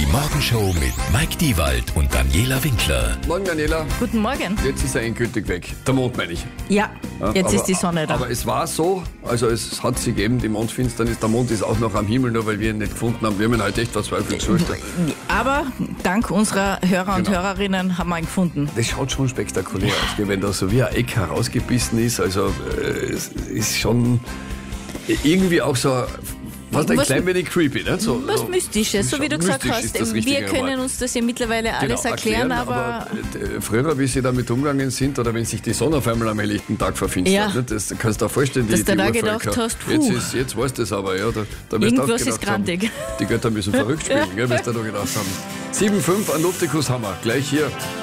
Morgenshow mit Mike Diewald und Daniela Winkler. Morgen, Daniela. Guten Morgen. Jetzt ist er endgültig weg. Der Mond, meine ich. Ja, jetzt aber, ist die Sonne da. Aber es war so, also es hat sich gegeben, die Mondfinsternis. Der Mond ist auch noch am Himmel, nur weil wir ihn nicht gefunden haben. Wir haben ihn halt echt verzweifelt gesucht. Aber dank unserer Hörer und Genau. Hörerinnen haben wir ihn gefunden. Das schaut schon spektakulär aus, gell, wenn da so wie ein Eck herausgebissen ist. Also es ist schon irgendwie auch so fast ein Was- klein wenig creepy. Nicht? So, Was Mystisches, so wie du gesagt mystisch hast. ist das Wir richtige können Wort. uns das ja mittlerweile alles Genau, erklären, aber früher, wie sie damit umgegangen sind, oder wenn sich die Sonne auf einmal am helllichten Tag verfinstert, Ja. nicht? Das kannst du dir vorstellen, Dass die du da Urvölker. gedacht hast, puh. Jetzt weißt du es aber, ja. Da wirst du auch Irgendwas ist gedacht haben, grantig. die Götter müssen verrückt spielen, gell, wirst du da gedacht haben. 7,5 an Luftikus haben wir, gleich hier.